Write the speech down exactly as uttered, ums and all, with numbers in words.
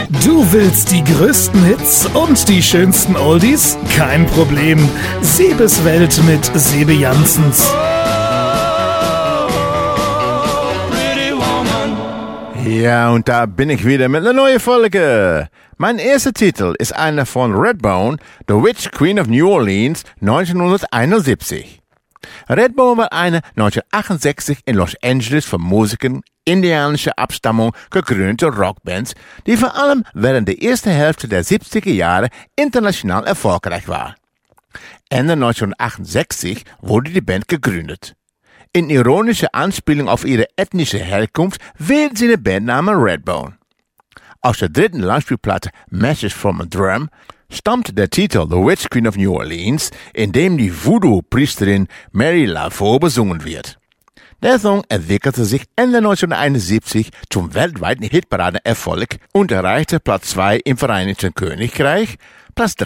Du willst die größten Hits und die schönsten Oldies? Kein Problem. Sebes Welt mit Sebe Janssens. Ja, und da bin ich wieder mit einer neuen Folge. Mein erster Titel ist einer von Redbone, The Witch Queen of New Orleans, neunzehnhunderteinundsiebzig. Redbone war eine neunzehnhundertachtundsechzig in Los Angeles von Musikern indianischer Abstammung gegründete Rockband, die vor allem während der ersten Hälfte der siebziger Jahre international erfolgreich war. Ende neunzehnhundertachtundsechzig wurde die Band gegründet. In ironischer Anspielung auf ihre ethnische Herkunft wählt sie den Bandnamen Redbone. Aus der dritten Langspielplatte Message from a Drum stammt der Titel The Witch Queen of New Orleans, in dem die Voodoo-Priesterin Mary Laveau besungen wird. Der Song entwickelte sich Ende neunzehnhunderteinundsiebzig zum weltweiten Hitparadenerfolg und erreichte Platz zwei im Vereinigten Königreich, Platz drei